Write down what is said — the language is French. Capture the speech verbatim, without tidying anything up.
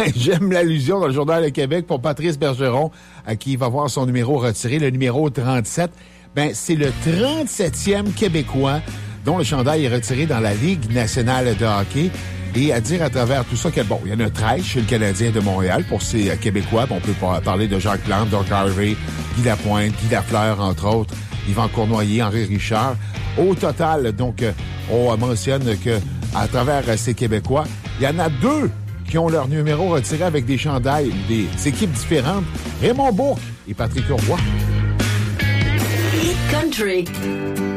J'aime l'allusion dans le Journal de Québec pour Patrice Bergeron, à qui il va voir son numéro retiré, le numéro trente-sept. Ben, c'est le trente-septième Québécois dont le chandail est retiré dans la Ligue nationale de hockey. Et à dire à travers tout ça que, bon, il y en a treize chez le Canadien de Montréal pour ces euh, Québécois. On peut pas parler de Jacques Plante, Doc Harvey, Guy Lapointe, Guy Lafleur, entre autres, Yvan Cournoyer, Henri Richard. Au total, donc, euh, on mentionne que à travers euh, ces Québécois, il y en a deux qui ont leur numéro retiré avec des chandails, des équipes différentes. Raymond Bourque et Patrick Roy. Country.